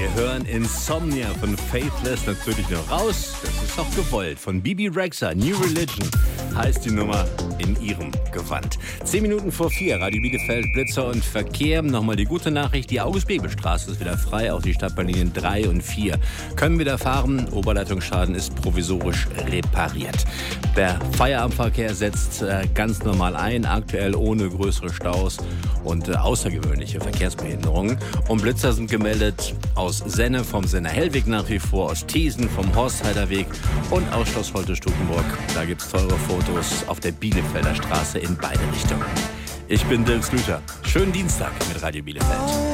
Wir hören Insomnia von Faithless natürlich noch raus. Das ist auch gewollt. Von Bibi Rexha, New Religion heißt die Nummer in ihrem Gewand. 10 Minuten vor 4, Radio Bielefeld, Blitzer und Verkehr. Nochmal die gute Nachricht, die August-Bebel-Straße ist wieder frei. Auch die Stadtbahnlinien 3 und 4 können wieder fahren. Oberleitungsschaden ist provisorisch repariert. Der Feierabendverkehr setzt ganz normal ein, aktuell ohne größere Staus und außergewöhnliche Verkehrsbehinderungen. Und Blitzer sind gemeldet aus Senne, vom Senner Hellweg nach wie vor, aus Thiesen, vom Horstheider Weg und aus Schloss Holte-Stukenburg. Da gibt es teure Fotos auf der Bielefelder Straße in beide Richtungen. Ich bin Dirk Slüter. Schönen Dienstag mit Radio Bielefeld.